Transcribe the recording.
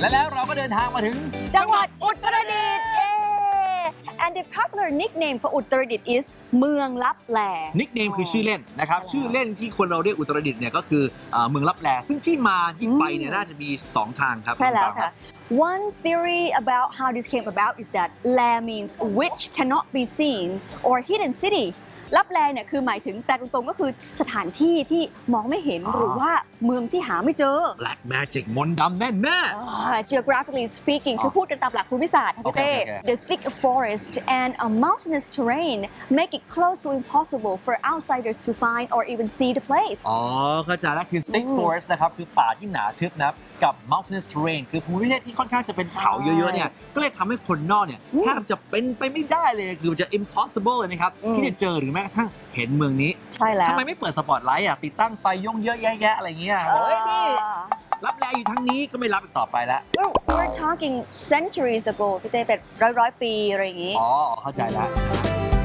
และแล้วเราก็เดินทางมาถึงจังหวัดอุตรดิตถ์ and the popular nickname for อุตรดิตถ์ is เมืองลับแลนิกเนมคือชื่อเล่นนะครับชื่อเล่นที่คนเราเรียกอุตรดิตถ์เนี่ยก็คือเมืองลับแลซึ่งที่มาที่ไปเนี่ยน่าจะมี2ทางครับใช่แล้วค่ะ One theory about how this came about is that La means which cannot be seen or hidden city ลับแลเนี่ยคือหมายถึงแปลตรงๆก็คือสถานที่ที่มองไม่เห็นหรือว่าเมืองที่หาไม่เจอ Black Magic มนต์ดำแน่ๆ Geographically speaking คือพูดกันตามหลักภูมิศาสตร์ค่ะพี่เต้ The thick forest and a mountainous terrain make it close to impossible for outsiders to find or even see the place อ๋อเข้าใจแล้วคือ thick forest นะครับคือป่าที่หนาทึบนะครับกับ mountainous terrain คือภูมิประเทศที่ค่อนข้างจะเป็นเขาเยอะๆเนี่ยก็เลยทำให้คนนอกเนี่ยแทบจะเป็นไปไม่ได้เลยคือจะ impossible เลยนะครับที่จะเจอหรือแม้กระทั่งเห็นเมืองนี้ใช่แล้วทำไมไม่เปิดสปอตไลท์ติดตั้งไฟย่งเยอะแยะๆอะไรเงี้ยเฮ้ยนี่รับแลอยู่ทั้งนี้ก็ไม่รับอีกต่อไปแล้ว We're talking centuries ago พี่เต้เป็นร้อยปีอะไรอย่างงี้อ๋อเข้าใจแล้ว